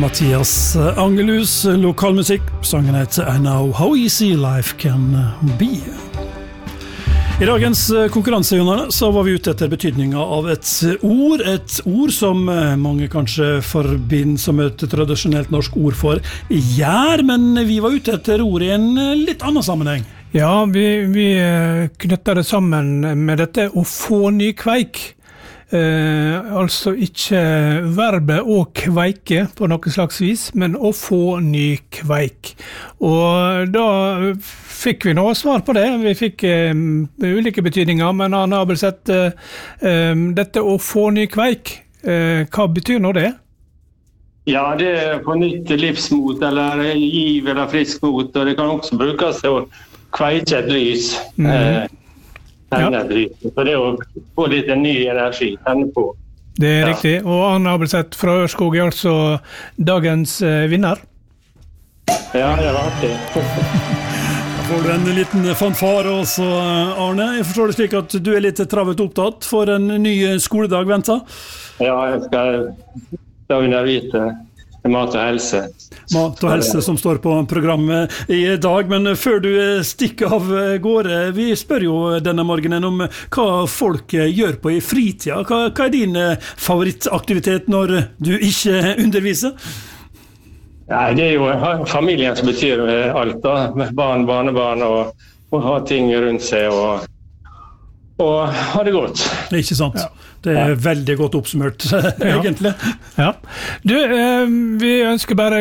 Mathias Angelus, lokalmusikk. Sangen heter I Know How Easy Life Can Be. I dagens konkurranse, Jonas, så var vi ute etter betydningen av et ord som mange kanskje forbinder som et tradisjonelt norsk ord for gjær, men vi var ute etter ord i en litt annen sammenheng. Ja, vi knytter det sammen med dette å få ny kveik. Altså ikke verbet å kveike på noe slags vis, men å få ny kveik. Og da fikk vi noe svar på det. Vi fikk ulike betydninger, men Arne Abelseth, dette å få ny kveik, hva betyr nå det? Ja, det på nytt livsmot, eller giv, eller frisk mot, og det kan også brukes til å kveike et lys. Tenne et lys. Så det er å få litt ny energi, tenne på. Det er riktig, og Arne Abelseth fra Ørskog er altså dagens vinner. Ja, det var artig. Da får du en liten fanfare også, Arne. Jeg forstår det slik at du er litt travet opptatt for en ny skoledag venter. Ja, jeg skal da undervise mat og helse. Mat og helse som står på programmet i dag, men før du stikker av gårde, vi spør jo denne morgenen om hva folk gjør på i fritida. Hva er din favorittaktivitet når du ikke underviser? Nei, det er jo familien som betyr alt da. Barn, barnebarn og ha ting rundt seg og ha det godt. Det er ikke sant. Ja. Det er veldig godt oppsummert, egentlig. Ja. Du, vi ønsker bare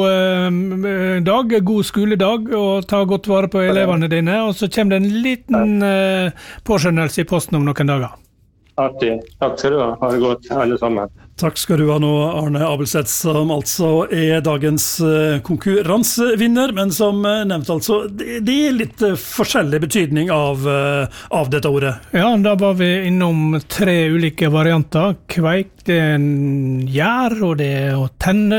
god skoledag, og ta godt vare på elevene dine, og så kommer det en liten påskjønnelse i posten om noen dager. Artig. Takk skal du ha. Ha det godt, alle sammen. Takk skal du ha nå, Arne Abelseth, som altså er dagens konkurransevinner, men som nevnt altså, det er litt forskjellig betydning av dette ordet. Ja, da var vi innom 3 ulike varianter. Kveik, det er en gjær, og det er å tenne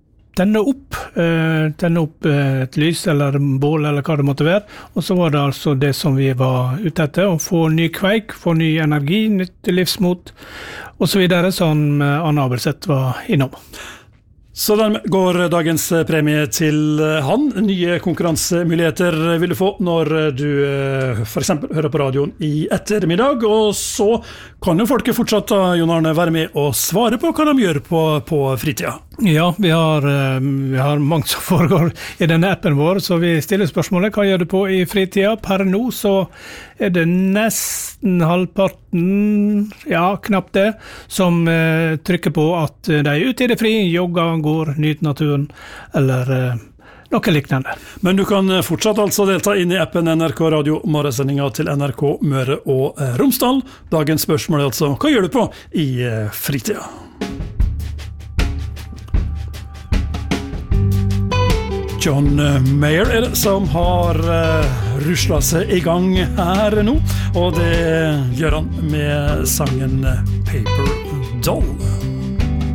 opp et lys eller en bål eller hva det måtte være, og så var det altså det som vi var ute etter, å få ny kveik, få ny energi, nytt livsmot og så videre, som Arne Abelseth var innom. Så den går dagens premie til han. Nye konkurransemuligheter vil du få når du for eksempel hører på radioen i ettermiddag, og så kan jo folket fortsatt, Jon Arne, være med og svare på hva de gjør på fritida. Ja, vi har mange som foregår i denne appen vår, så vi stiller spørsmålet, hva gjør du på i fritida? Per nå så er det nesten halvparten, ja, knapt det, som trykker på at de er ute i det fri, jogger, går, nyt naturen, eller noe lignende. Men du kan fortsatt altså delta inn i appen NRK Radio, morgensendinga til NRK Møre og Romsdal. Dagens spørsmål er altså, hva gjør du på i fritida? John Mayer er det som har ruslet seg i gang her nå, og det gjør han med sangen Paper Doll.